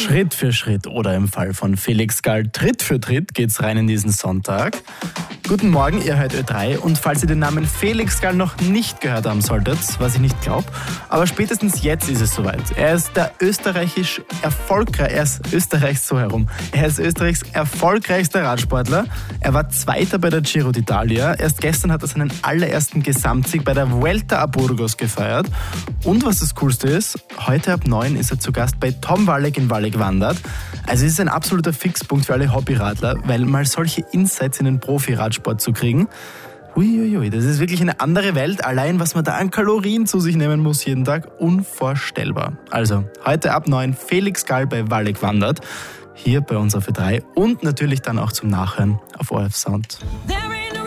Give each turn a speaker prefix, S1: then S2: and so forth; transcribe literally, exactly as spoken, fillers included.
S1: Schritt für Schritt oder im Fall von Felix Gall Tritt für Tritt geht's rein in diesen Sonntag. Guten Morgen, ihr hört Ö drei und falls ihr den Namen Felix Gall noch nicht gehört haben solltet, was ich nicht glaube, aber spätestens jetzt ist es soweit. Er ist der österreichisch erfolgreich, er ist Österreichs so herum, er ist Österreichs erfolgreichster Radsportler. Er war Zweiter bei der Giro d'Italia. Erst gestern hat er seinen allerersten Gesamtsieg bei der Vuelta a Burgos gefeiert. Und was das Coolste ist, heute ab neun ist er zu Gast bei Tom Walleck in Walleck wandert. Also es ist ein absoluter Fixpunkt für alle Hobbyradler, weil mal solche Insights in den Profi-Radsport zu kriegen, uiuiui, das ist wirklich eine andere Welt. Allein, was man da an Kalorien zu sich nehmen muss jeden Tag, unvorstellbar. Also, heute ab neun Felix Gall bei Walleck wandert, hier bei uns auf Ö drei und natürlich dann auch zum Nachhören auf O R F Sound.